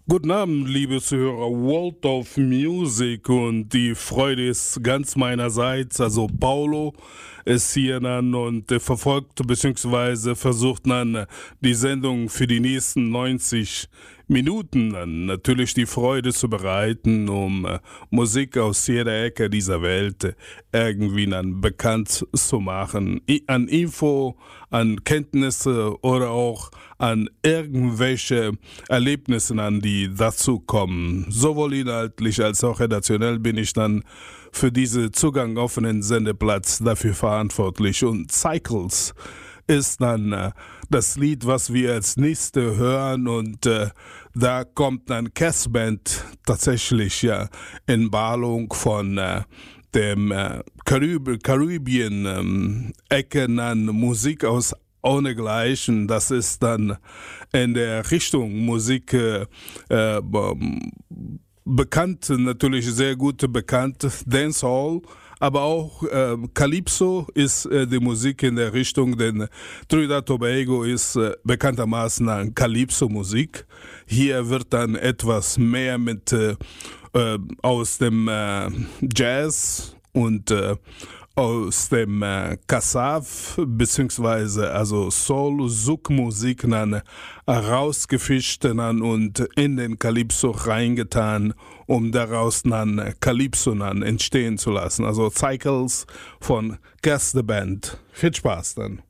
Guten Abend, liebe Zuhörer, World of Music, und die Freude ist ganz meinerseits. Also Paulo ist hier dann und verfolgt bzw. versucht dann die Sendung für die nächsten 90 Minuten dann natürlich die Freude zu bereiten, um Musik aus jeder Ecke dieser Welt irgendwie dann bekannt zu machen. An Info, an Kenntnisse oder auch an irgendwelche Erlebnisse, an die dazu kommen. Sowohl inhaltlich als auch redaktionell bin ich dann für diese Zugang offenen Sendeplatz dafür verantwortlich. Und Cycles ist dann das Lied, was wir als nächste hören, und da kommt dann Cassband tatsächlich in Balung von dem Karibien-Ecken an Musik aus ohnegleichen. Das ist dann in der Richtung Musik bekannt, natürlich sehr gut bekannt, Dancehall, aber auch Calypso ist die Musik in der Richtung, denn Trinidad Tobago ist bekanntermaßen an Calypso-Musik. Hier wird dann etwas mehr mit aus dem Jazz und aus dem Kassav beziehungsweise also Soul-Zouk-Musik dann rausgefischt dann und in den Calypso reingetan, um daraus dann Calypso dann entstehen zu lassen. Also Cycles von Cass the Band. Viel Spaß dann.